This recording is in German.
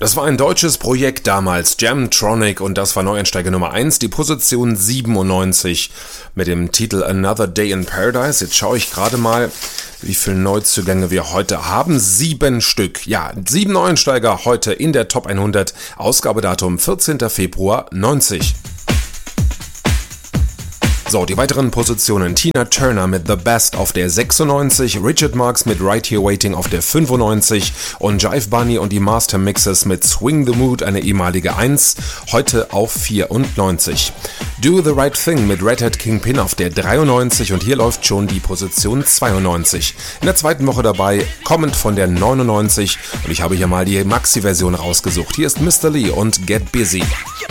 Das war ein deutsches Projekt damals, Jamtronic, und das war Neueinsteiger Nummer 1, die Position 97 mit dem Titel Another Day in Paradise. Jetzt schaue ich gerade mal, wie viele Neuzugänge wir heute haben. 7 Stück. Ja, 7 Neueinsteiger heute in der Top 100. Ausgabedatum 14. Februar 90. So, die weiteren Positionen: Tina Turner mit The Best auf der 96, Richard Marx mit Right Here Waiting auf der 95 und Jive Bunny und die Master Mixes mit Swing the Mood, eine ehemalige 1, heute auf 94. Do the Right Thing mit Red Hat Kingpin auf der 93 und hier läuft schon die Position 92. In der zweiten Woche dabei, kommend von der 99, und ich habe hier mal die Maxi-Version rausgesucht. Hier ist Mr. Lee und Get Busy.